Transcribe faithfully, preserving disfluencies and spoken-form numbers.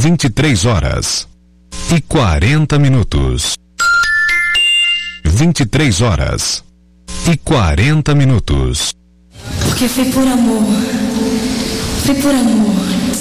vinte e três horas e quarenta minutos. vinte e três horas e quarenta minutos. Porque foi por amor. Foi por amor.